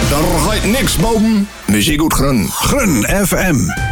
Daar gaat niks boven. Muziek uit Grun. Grun FM.